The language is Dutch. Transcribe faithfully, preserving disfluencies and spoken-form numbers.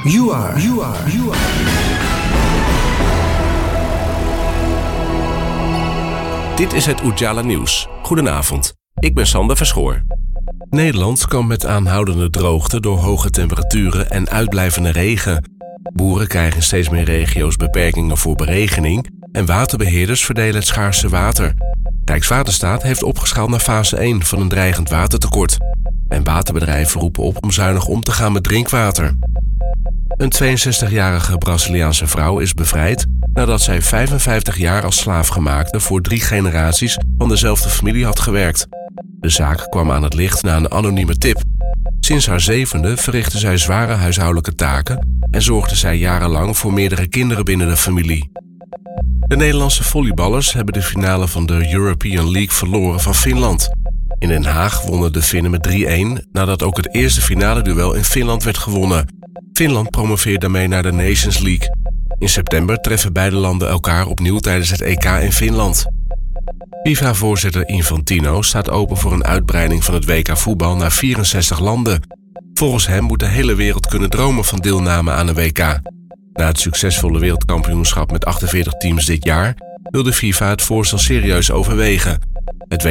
You are. You are. You are. Dit is het Oejala Nieuws. Goedenavond, ik ben Sander Verschoor. Nederland kampt met aanhoudende droogte door hoge temperaturen en uitblijvende regen. Boeren krijgen in steeds meer regio's beperkingen voor beregening en waterbeheerders verdelen het schaarse water. Rijkswaterstaat heeft opgeschaald naar fase één van een dreigend watertekort. En waterbedrijven roepen op om zuinig om te gaan met drinkwater. Een tweeënzestigjarige Braziliaanse vrouw is bevrijd nadat zij vijfenvijftig jaar als slaafgemaakte voor drie generaties van dezelfde familie had gewerkt. De zaak kwam aan het licht na een anonieme tip. Sinds haar zevende verrichtte zij zware huishoudelijke taken en zorgde zij jarenlang voor meerdere kinderen binnen de familie. De Nederlandse volleyballers hebben de finale van de European League verloren van Finland. In Den Haag wonnen de Finnen met drie-een nadat ook het eerste finale duel in Finland werd gewonnen. Finland promoveert daarmee naar de Nations League. In september treffen beide landen elkaar opnieuw tijdens het E K in Finland. FIFA-voorzitter Infantino staat open voor een uitbreiding van het W K voetbal naar vierenzestig landen. Volgens hem moet de hele wereld kunnen dromen van deelname aan een W K. Na het succesvolle wereldkampioenschap met achtenveertig teams dit jaar wil de FIFA het voorstel serieus overwegen. Het